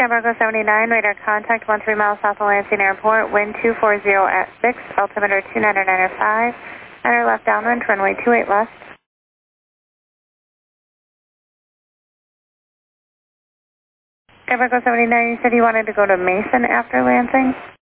Skybargo 79, radar contact 13 miles south of Lansing Airport, wind 240 at 6, altimeter 299.5, enter left downwind, runway 28 left. Skybargo 79, you said you wanted to go to Mason after Lansing?